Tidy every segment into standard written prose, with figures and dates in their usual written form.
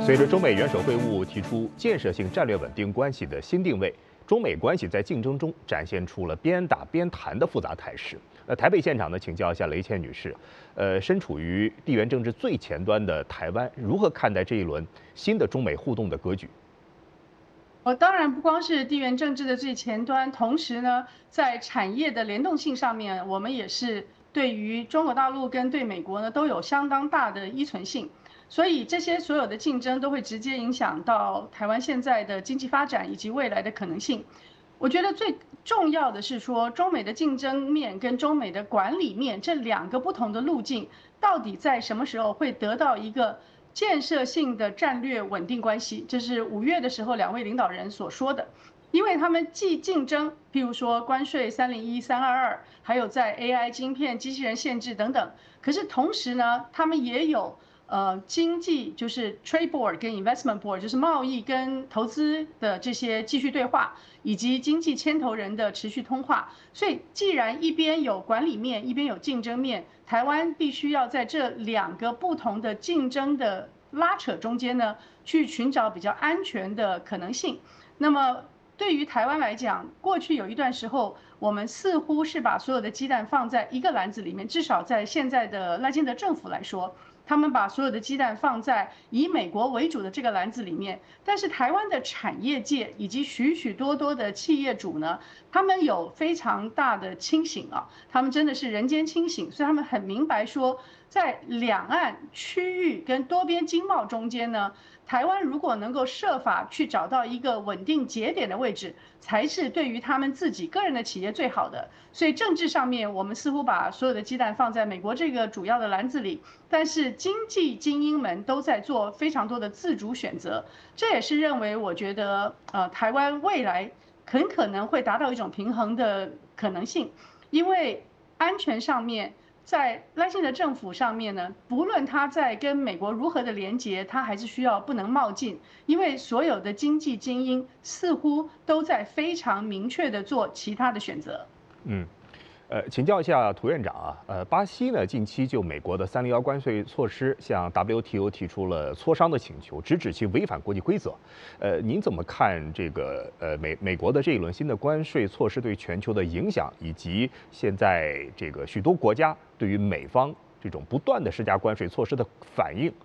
随着中美元首会晤提出建设性战略稳定关系的新定位，中美关系在竞争中展现出了边打边谈的复杂态势。台北现场呢，请教一下雷倩女士，身处于地缘政治最前端的台湾，如何看待这一轮新的中美互动的格局？ 当然不光是地缘政治的最前端，同时呢，在产业的联动性上面，我们也是对于中国大陆跟对美国呢都有相当大的依存性，所以这些所有的竞争都会直接影响到台湾现在的经济发展以及未来的可能性。我觉得最重要的是说，中美的竞争面跟中美的管理面这两个不同的路径，到底在什么时候会得到一个建设性的战略稳定关系？这是5月的时候两位领导人所说的。因为他们既竞争，譬如说关税301、322，还有在 AI 晶片、机器人限制等等，可是同时呢，他们也有经济就是 trade board 跟 investment board，就是贸易跟投资的这些继续对话，以及经济牵头人的持续通话。所以，既然一边有管理面，一边有竞争面，台湾必须要在这两个不同的竞争的拉扯中间呢，去寻找比较安全的可能性。那么，对于台湾来讲，过去有一段时候，我们似乎是把所有的鸡蛋放在一个篮子里面，至少在现在的赖清德政府来说。他们把所有的鸡蛋放在以美国为主的这个篮子里面，但是台湾的产业界以及许许多多的企业主呢，他们有非常大的清醒啊，他们真的是人间清醒，所以他们很明白说，在两岸区域跟多边经贸中间呢，台湾如果能够设法去找到一个稳定节点的位置，才是对于他们自己个人的企业最好的。所以政治上面，我们似乎把所有的鸡蛋放在美国这个主要的篮子里，但是经济精英们都在做非常多的自主选择，这也是认为我觉得台湾未来很可能会达到一种平衡的可能性，因为安全上面。在赖清德政府上面呢，不论他在跟美国如何的连结，他还是需要不能冒进，因为所有的经济精英似乎都在非常明确的做其他的选择。 嗯。请教一下涂院长啊，巴西呢近期就美国的301关税措施向 WTO 提出了磋商的请求，直指其违反国际规则。您怎么看这个美国的这一轮新的关税措施对全球的影响，以及现在这个许多国家对于美方这种不断的施加关税措施的反应？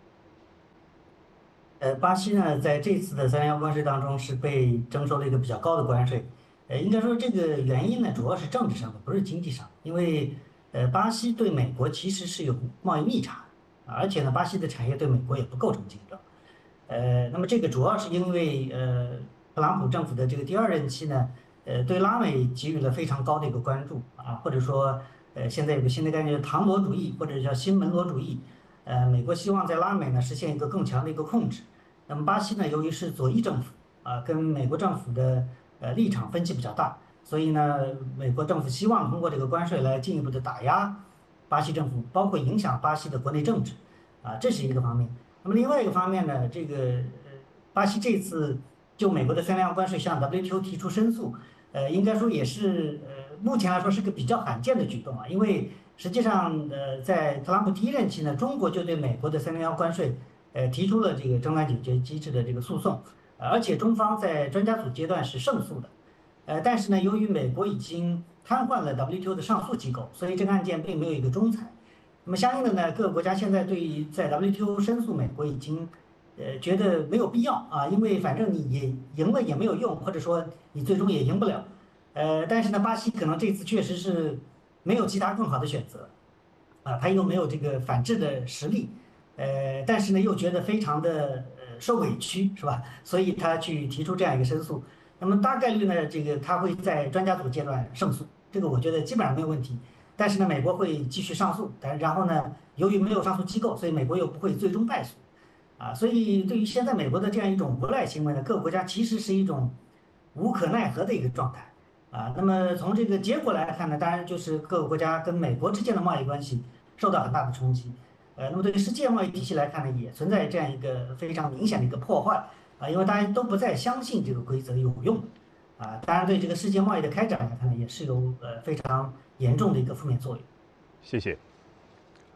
巴西呢，在这次的301关税当中是被征收了一个比较高的关税。应该说这个原因呢，主要是政治上的，不是经济上。因为巴西对美国其实是有贸易逆差，而且呢，巴西的产业对美国也不构成竞争。那么这个主要是因为特朗普政府的这个第2任期呢，对拉美给予了非常高的一个关注啊，或者说现在有个新的概念，唐罗主义或者叫新门罗主义。美国希望在拉美呢实现一个更强的一个控制。那么巴西呢，由于是左翼政府啊，跟美国政府的立场分歧比较大，所以呢，美国政府希望通过这个关税来进一步的打压巴西政府，包括影响巴西的国内政治啊，这是一个方面。那么另外一个方面呢，这个巴西这次就美国的301关税向 WTO 提出申诉，应该说也是目前来说是个比较罕见的举动啊，因为实际上在特朗普第1任期呢，中国就对美国的301关税提出了这个争端解决机制的这个诉讼，而且中方在专家组阶段是胜诉的，但是呢，由于美国已经瘫痪了 WTO 的上诉机构，所以这个案件并没有一个仲裁。那么相应的呢，各个国家现在对于在 WTO 申诉美国已经觉得没有必要啊，因为反正你也赢了也没有用，或者说你最终也赢不了。但是呢，巴西可能这次确实是没有其他更好的选择啊，他又没有这个反制的实力，但是呢又觉得非常的受委屈，是吧？所以他去提出这样一个申诉。那么大概率呢，这个他会在专家组阶段胜诉，这个我觉得基本上没有问题。但是呢，美国会继续上诉，然后呢，由于没有上诉机构，所以美国又不会最终败诉，啊，所以对于现在美国的这样一种无赖行为呢，各个国家其实是一种无可奈何的一个状态，啊，那么从这个结果来看呢，当然就是各个国家跟美国之间的贸易关系受到很大的冲击，那么对于世界贸易体系来看呢，也存在这样一个非常明显的一个破坏，啊，因为大家都不再相信这个规则有用，啊，当然对这个世界贸易的开展来看呢，也是有非常严重的一个负面作用。 谢谢。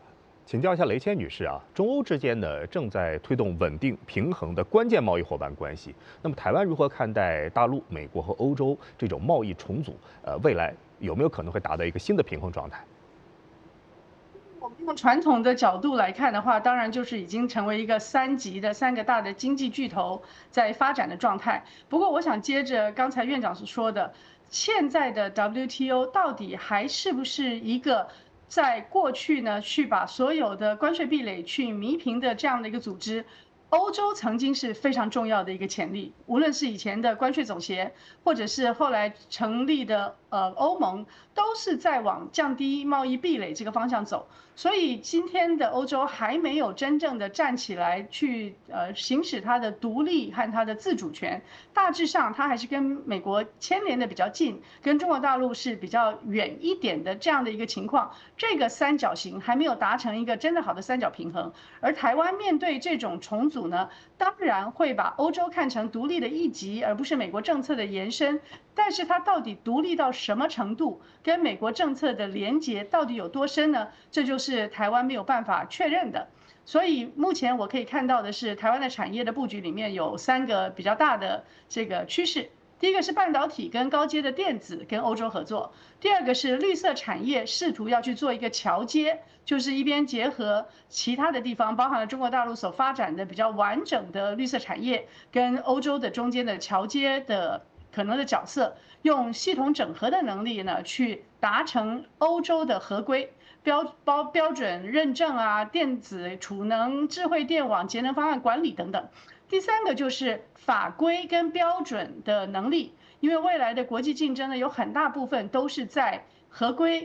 请教一下雷谦女士啊，中欧之间呢正在推动稳定平衡的关键贸易伙伴关系。那么台湾如何看待大陆、美国和欧洲这种贸易重组？未来有没有可能会达到一个新的平衡状态？ 我们用传统的角度来看的话，当然就是已经成为一个三个大的经济巨头在发展的状态。不过，我想接着刚才院长所说的，现在的 WTO 到底还是不是一个在过去呢去把所有的关税壁垒去弥平的这样的一个组织？欧洲曾经是非常重要的一个潜力，无论是以前的关税总协，或者是后来成立的欧盟，都是在往降低贸易壁垒这个方向走。所以今天的欧洲还没有真正的站起来去行使它的独立和它的自主权。大致上，它还是跟美国牵连的比较近，跟中国大陆是比较远一点的这样的一个情况。这个三角形还没有达成一个真的好的三角平衡。而台湾面对这种重组呢，当然会把欧洲看成独立的一极，而不是美国政策的延伸。但是它到底独立到什么程度，跟美国政策的连结到底有多深呢？这就是台湾没有办法确认的。所以目前我可以看到的是，台湾的产业的布局里面有3个比较大的这个趋势。第一个是半导体跟高阶的电子跟欧洲合作，第二个是绿色产业试图要去做一个桥接，就是一边结合其他的地方，包含了中国大陆所发展的比较完整的绿色产业，跟欧洲的中间的桥接的可能的角色，用系统整合的能力呢，去达成欧洲的合规。标准认证啊，电子储能、智慧电网、节能方案管理等等。第3个就是法规跟标准的能力，因为未来的国际竞争呢，有很大部分都是在合规